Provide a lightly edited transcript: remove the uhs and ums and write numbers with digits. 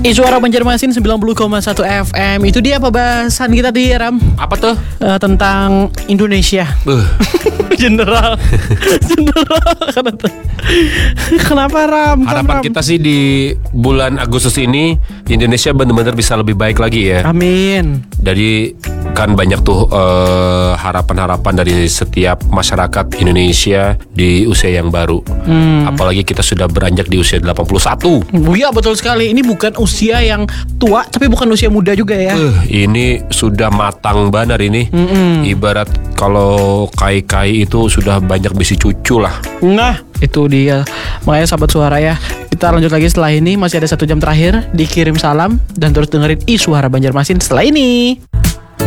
Suara Banjarmasin 90,1 FM. Itu dia pembahasan kita di Ram. Apa tuh? Tentang Indonesia. General. Kenapa Ram? Harapan kita sih di bulan Agustus ini Indonesia benar-benar bisa lebih baik lagi ya. Amin. Jadi kan banyak tuh harapan-harapan dari setiap masyarakat Indonesia di usia yang baru. Apalagi kita sudah beranjak di usia 81. Iya betul sekali. Ini bukan usia yang tua, tapi bukan usia muda juga ya. Ini sudah matang benar ini. Ibarat kalau kai-kai itu sudah banyak bisi cucu lah. Nah itu dia. Makanya sahabat suara ya, kita lanjut lagi setelah ini. Masih ada 1 jam terakhir. Dikirim salam dan terus dengerin Suara Banjarmasin setelah ini.